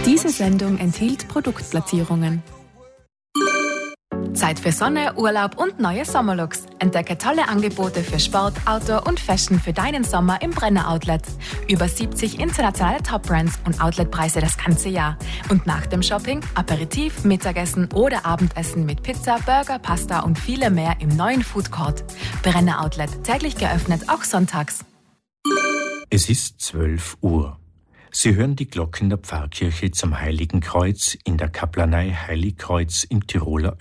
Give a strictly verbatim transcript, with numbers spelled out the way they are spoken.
Diese Sendung enthielt Produktplatzierungen. Zeit für Sonne, Urlaub und neue Sommerlooks. Entdecke tolle Angebote für Sport, Outdoor und Fashion für deinen Sommer im Brenner Outlet. Über siebzig internationale Top-Brands und Outletpreise das ganze Jahr. Und nach dem Shopping Aperitif, Mittagessen oder Abendessen mit Pizza, Burger, Pasta und viele mehr im neuen Food Court. Brenner Outlet, täglich geöffnet, auch sonntags. Es ist zwölf Uhr. Sie hören die Glocken der Pfarrkirche zum Heiligen Kreuz in der Kaplanei Heiligkreuz im Tiroler